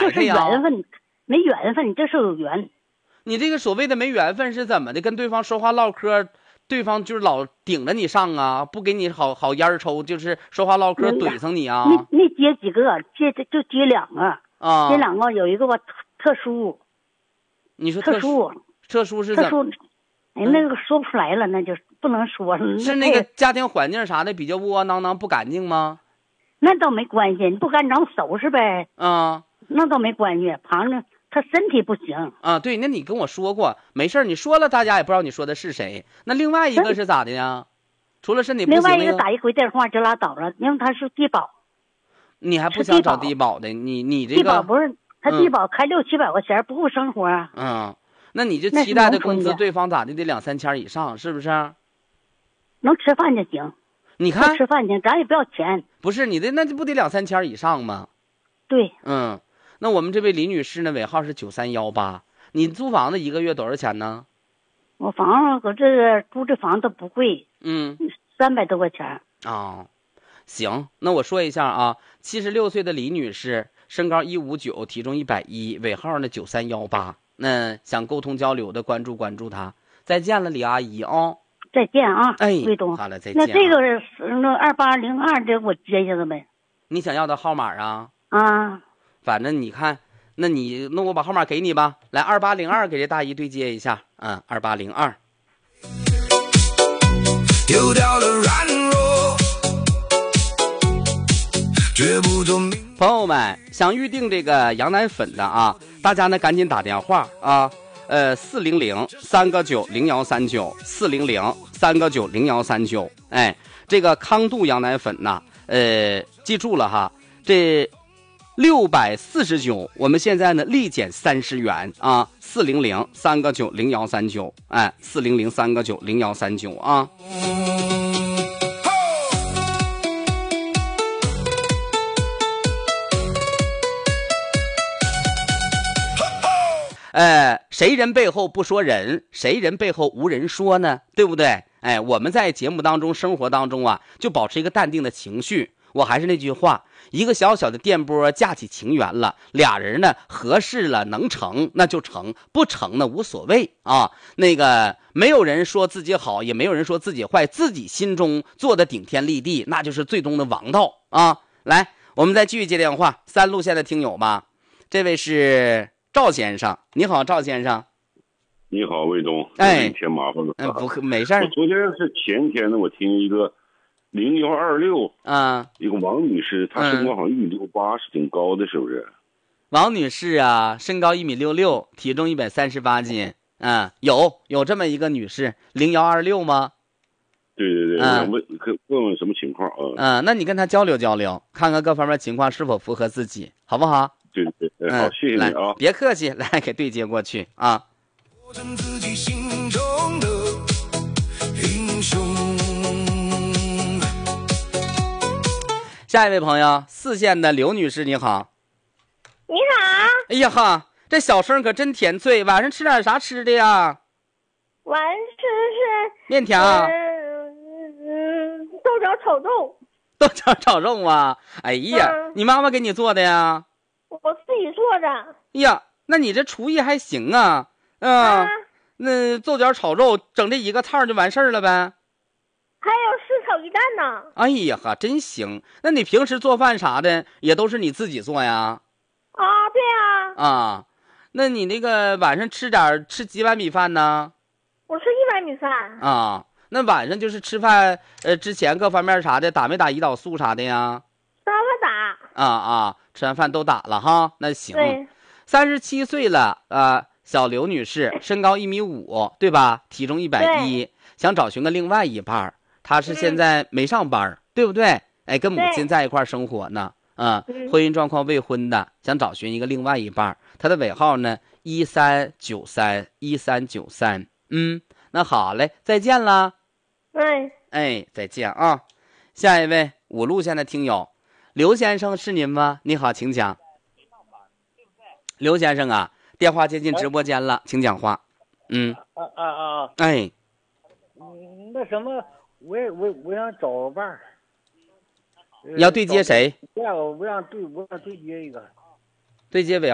这是的呀。 缘分，没缘分，这是有缘。 你这个所谓的没缘分是怎么的？跟对方说话唠嗑，对方就是老顶着你上啊，不给你好烟抽，就是说话唠嗑怼上你啊。 没接几个，就接2个啊， 接2个，有一个吧特殊。 你说特殊是怎么？ 哎，那个说不出来了，那就不能说了。 是那个家庭环境啥的比较窝囊囊不干净吗？ 那倒没关系，你不干咱收拾呗。 啊， 那倒没关系，旁着他身体不行啊。对，那你跟我说过，没事，你说了，大家也不知道你说的是谁。那另外一个是咋的呀？除了身体不行， 另外一个打一回电话就拉倒了，因为他是低保。 你还不想找低保的？你这个低保不是他低保开600-700块钱不够生活啊。 那你就期待的工资，对方咋的得2-3千以上，是不是？ 能吃饭就行。 你看吃饭去，咱也不要钱。 不是你的，那就不得2-3千以上吗？ 对。 那我们这位李女士呢，尾号是9318。你租房子1个月多少钱呢？ 我房子搁这个租这房子不贵，300多块钱。 行，那我说一下啊，76岁的李女士，身高159，体重110，尾号呢9318。那想沟通交流的，关注她。再见了，李阿姨啊！ 再见啊， 魏东。 好了，再见。 那这个那2802这我接一下子呗。 你想要的号码啊？反正你看，那我把号码给你吧。来，2802给这大姨对接一下。2802。丢掉了软弱，绝不做明。朋友们，想预定这个羊奶粉的啊，大家呢赶紧打电话啊，400-3个9-0139，400-3个9-0139。哎，这个康度羊奶粉呐，记住了哈，这649，我们现在呢立减30元啊，400-3个9-0139，哎，400-3个9-0139啊。谁人背后不说人，谁人背后无人说呢？对不对？哎，我们在节目当中、生活当中啊，就保持一个淡定的情绪。我还是那句话，一个小小的电波架起情缘了，俩人呢合适了，能成那就成，不成呢无所谓啊。那个没有人说自己好，也没有人说自己坏，自己心中做的顶天立地，那就是最终的王道啊。来，我们再继续接电话，3路线的听友吧。这位是赵先生，你好，赵先生。 你好，魏东。添麻烦了。 不，没事。 我昨天是前天呢，我听一个0126一个王女士，她身高好像1.68米，是挺高的，是不是？ 王女士啊，身高1.66米，体重138斤。有这么一个女士，0126吗？ 对对对，想问问什么情况啊？ 那你跟她交流交流，看看各方面情况是否符合自己，好不好？ 对对对，好，谢谢你啊！ 别客气，来给对接过去啊。自己心中的英雄。下一位朋友，4线的刘女士，你好。 你好。 哎呀哈，这小声可真甜脆。晚上吃点啥吃的呀？ 晚上吃是面条。 豆角炒肉。 豆角炒肉啊？哎呀，你妈妈给你做的呀？ 我自己做的。 呀，那你这厨艺还行啊。那豆角炒肉整这一个菜就完事儿了呗？ 还有4炒1蛋呢。 哎呀哈，真行！那你平时做饭啥的也都是你自己做呀？ 对呀。 那你那个晚上吃几碗米饭呢？ 我吃1碗米饭。 那晚上就是吃饭之前各方面啥的打没打胰岛素啥的呀？ 吃完饭打。吃完饭都打了哈，那行。 对。 37岁了小刘女士，身高1.5米，对吧？体重110，想找寻个另外一半。她是现在没上班，对不对？哎，跟母亲在一块生活呢。婚姻状况未婚的，想找寻一个另外一半。她的尾号呢13931393。那好嘞，再见了。再见啊。下一位5路线的听友，刘先生是您吗？你好，请讲。刘先生啊，电话接进直播间了，请讲话。 那什么，我想找个伴儿。 你要对接谁？ 我想对接一个。 对接尾